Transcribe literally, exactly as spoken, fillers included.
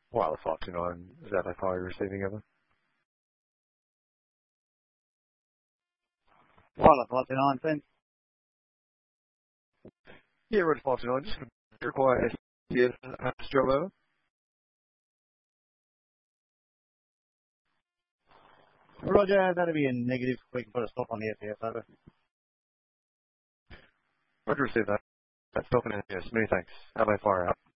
Wireless fourteen on Z F I receiving over. Wireless forty-nine, thanks. Yeah, Red fourteen on, just require S T S job over. Roger, that'll be a negative. We can put a stop on the S T S over. Roger, receive that. That's stopping in. Yes, many thanks. Have my fire out.